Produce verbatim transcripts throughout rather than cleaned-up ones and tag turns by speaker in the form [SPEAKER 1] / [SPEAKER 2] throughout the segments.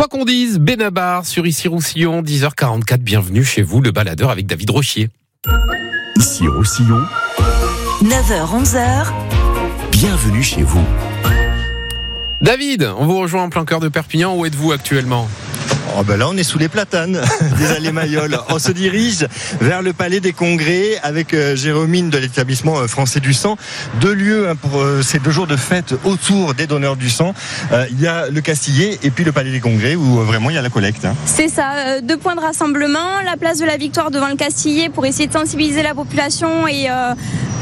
[SPEAKER 1] qu'on dise, Benabar sur Ici Roussillon, dix heures quarante-quatre. Bienvenue chez vous, le baladeur avec David Rochier.
[SPEAKER 2] Ici Roussillon,
[SPEAKER 3] neuf heures onze heures.
[SPEAKER 2] Bienvenue chez vous.
[SPEAKER 1] David, on vous rejoint en plein cœur de Perpignan. Où êtes-vous actuellement ?
[SPEAKER 4] Oh ben là, on est sous les platanes des allées Mayol. On se dirige vers le Palais des Congrès avec euh, Jérôme de l'établissement euh, français du sang. Deux lieux hein, pour euh, ces deux jours de fête autour des donneurs du sang. Euh, il y a le Castillet et puis le Palais des Congrès où euh, vraiment il y a la collecte. Hein.
[SPEAKER 5] C'est ça, euh, deux points de rassemblement. La place de la Victoire devant le Castillet pour essayer de sensibiliser la population et euh,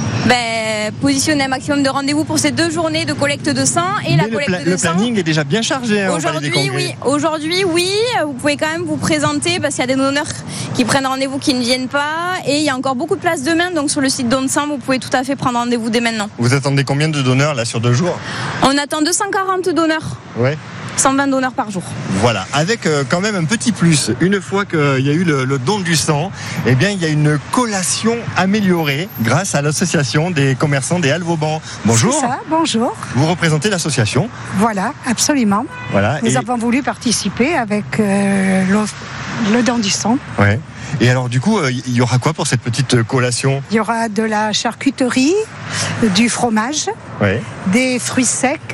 [SPEAKER 5] ben, positionner un maximum de rendez-vous pour ces deux journées de collecte de sang et
[SPEAKER 4] Mais
[SPEAKER 5] la
[SPEAKER 4] le,
[SPEAKER 5] collecte
[SPEAKER 4] pla-
[SPEAKER 5] de
[SPEAKER 4] le
[SPEAKER 5] sang.
[SPEAKER 4] planning est déjà bien chargé hein, au Palais des
[SPEAKER 5] Aujourd'hui,
[SPEAKER 4] Congrès.
[SPEAKER 5] oui. Aujourd'hui, oui. Vous pouvez quand même vous présenter parce qu'il y a des donneurs qui prennent rendez-vous qui ne viennent pas et il y a encore beaucoup de places demain. Donc sur le site Don Sang, vous pouvez tout à fait prendre rendez-vous dès maintenant.
[SPEAKER 4] Vous attendez combien de donneurs là sur deux jours ?
[SPEAKER 5] On attend deux cent quarante donneurs.
[SPEAKER 4] Ouais.
[SPEAKER 5] cent vingt donneurs par jour.
[SPEAKER 4] Voilà, avec euh, quand même un petit plus. Une fois qu'il y a eu le, le don du sang, eh bien il y a une collation améliorée grâce à l'association des commerçants des Halles Vauban. Bonjour.
[SPEAKER 6] C'est ça, bonjour.
[SPEAKER 4] Vous représentez l'association.
[SPEAKER 6] Voilà, absolument.
[SPEAKER 4] Voilà.
[SPEAKER 6] Nous
[SPEAKER 4] et...
[SPEAKER 6] avons voulu participer avec euh, le, le don du sang.
[SPEAKER 4] Ouais. Et alors du coup, il y aura quoi pour cette petite collation ?
[SPEAKER 6] Il y aura de la charcuterie, du fromage,
[SPEAKER 4] ouais.
[SPEAKER 6] des fruits secs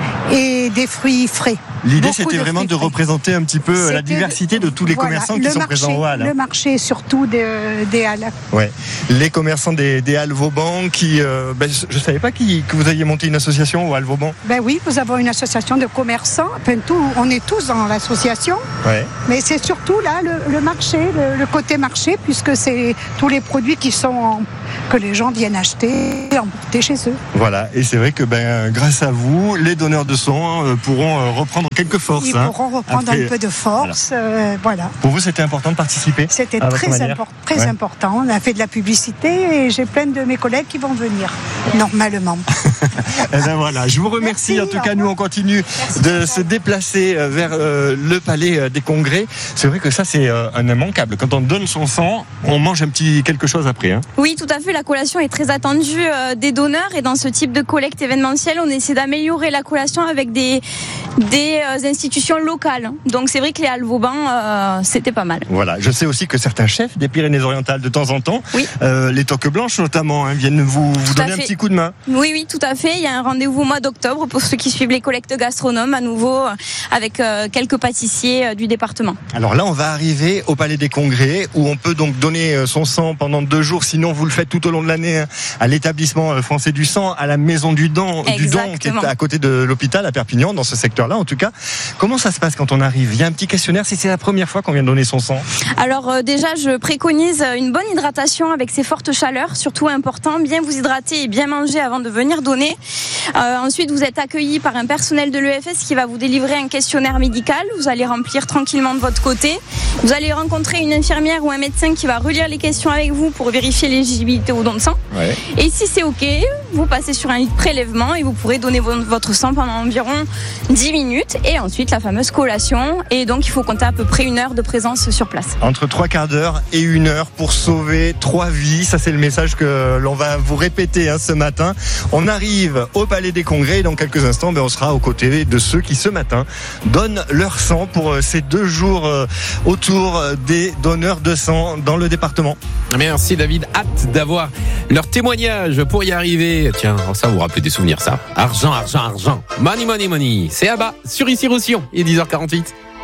[SPEAKER 6] et des fruits frais.
[SPEAKER 4] L'idée,
[SPEAKER 6] Beaucoup
[SPEAKER 4] c'était
[SPEAKER 6] de
[SPEAKER 4] vraiment de
[SPEAKER 6] fruits frais.
[SPEAKER 4] représenter un petit peu
[SPEAKER 6] C'était
[SPEAKER 4] la diversité de tous les
[SPEAKER 6] voilà,
[SPEAKER 4] commerçants qui
[SPEAKER 6] le
[SPEAKER 4] sont
[SPEAKER 6] marché,
[SPEAKER 4] présents aux Halles.
[SPEAKER 6] Le marché, surtout des, des Halles.
[SPEAKER 4] Ouais. Les commerçants des, des Halles Vauban qui... Euh, ben, je ne savais pas qui, que vous aviez monté une association aux Halles Vauban.
[SPEAKER 6] Ben oui, nous avons une association de commerçants. Enfin, tout, on est tous dans l'association.
[SPEAKER 4] Ouais.
[SPEAKER 6] Mais c'est surtout là le, le marché, le, le côté marché, puisque c'est tous les produits qui sont en, que les gens viennent acheter et emporter chez eux.
[SPEAKER 4] Voilà, et c'est vrai que ben, grâce à vous, les donneurs de sang euh, pourront euh, reprendre quelques forces.
[SPEAKER 6] Ils
[SPEAKER 4] hein,
[SPEAKER 6] pourront reprendre
[SPEAKER 4] après...
[SPEAKER 6] un peu de force. Voilà. Euh, voilà.
[SPEAKER 4] Pour vous, c'était important de participer ?
[SPEAKER 6] C'était
[SPEAKER 4] à
[SPEAKER 6] très,
[SPEAKER 4] votre
[SPEAKER 6] import- très
[SPEAKER 4] ouais.
[SPEAKER 6] important. On a fait de la publicité et j'ai plein de mes collègues qui vont venir, normalement.
[SPEAKER 4] Et ben voilà, je vous remercie.
[SPEAKER 6] Merci,
[SPEAKER 4] en tout cas, nous, on continue Merci, de se déplacer vers euh, le Palais des Congrès. C'est vrai que ça, c'est euh, un immanquable. Quand on donne son sang, on mange un petit quelque chose après. Hein.
[SPEAKER 5] Oui, tout à fait. La collation est très attendue euh, des donneurs et dans ce type de collecte événementielle, on essaie d'améliorer la collation avec des, des euh, institutions locales. Donc c'est vrai que les Halles Vauban, euh, c'était pas mal.
[SPEAKER 4] Voilà, je sais aussi que certains chefs des Pyrénées-Orientales, de temps en temps,
[SPEAKER 5] oui.
[SPEAKER 4] euh, les Toques Blanches notamment, hein, viennent vous, vous donner un petit coup de main.
[SPEAKER 5] Oui, oui, tout à fait. Il y a un rendez-vous au mois d'octobre pour ceux qui suivent les collectes gastronomes à nouveau avec euh, quelques pâtissiers euh, du département.
[SPEAKER 4] Alors là, on va arriver au Palais des Congrès où on peut donc donner son sang pendant deux jours. Sinon, vous le faites tout au long de l'année hein, à l'établissement français du sang, à la maison du don, du don qui est à côté de l'hôpital à Perpignan, dans ce secteur-là en tout cas. Comment ça se passe quand on arrive ? Il y a un petit questionnaire si c'est la première fois qu'on vient donner son sang.
[SPEAKER 5] Alors euh, déjà, je préconise une bonne hydratation avec ces fortes chaleurs, surtout important, bien vous hydrater et bien manger avant de venir donner. Euh, ensuite, vous êtes accueilli par un personnel de l'E F S qui va vous délivrer un questionnaire médical. Vous allez remplir tranquillement de votre côté. Vous allez rencontrer une infirmière ou un médecin qui va relire les questions avec vous pour vérifier l'éligibilité au don de sang. Ouais. Et si c'est OK, vous passez sur un lit de prélèvement et vous pourrez donner votre sang pendant environ dix minutes. Et ensuite, la fameuse collation. Et donc, il faut compter à peu près une heure de présence sur place.
[SPEAKER 4] Entre trois quarts d'heure et une heure pour sauver trois vies. Ça, c'est le message que l'on va vous répéter hein, ce matin. On arrive au Palais des Congrès et dans quelques instants, ben, on sera aux côtés de ceux qui, ce matin, donnent leur sang pour ces deux jours euh, autour des donneurs de sang dans le département.
[SPEAKER 1] Merci David. Hâte d'avoir leur témoignage pour y arriver. Tiens, ça vous rappelez des souvenirs, ça. Argent, argent, argent. Money, money, money. C'est à bas sur Ici Roussillon. Il est dix heures quarante-huit.